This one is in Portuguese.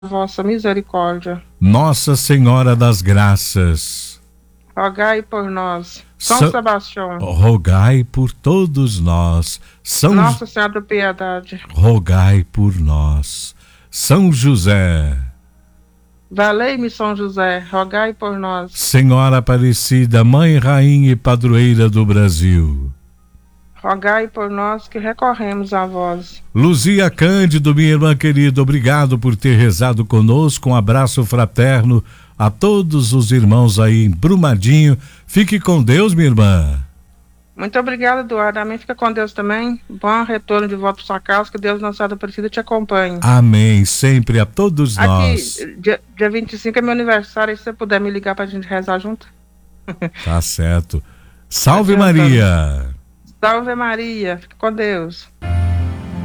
vossa misericórdia. Nossa Senhora das Graças, Rogai por nós. São Sebastião, rogai por todos nós. Nossa Senhora da Piedade, rogai por nós. São José, valei-me São José, rogai por nós. Senhora Aparecida, Mãe, Rainha e Padroeira do Brasil, Rogai por nós que recorremos a vós. Luzia Cândido, minha irmã querida, obrigado por ter rezado conosco. Um abraço fraterno a todos os irmãos aí em Brumadinho. Fique com Deus, minha irmã. Muito obrigada, Eduardo. Amém. Fica com Deus também. Bom retorno de volta para sua casa. Que Deus, Nossa Senhora Aparecida, te acompanhe. Amém. Sempre a todos nós. Aqui, dia 25 é meu aniversário. E se você puder me ligar para a gente rezar junto. Tá certo. Salve Maria. Salve Maria. Fique com Deus.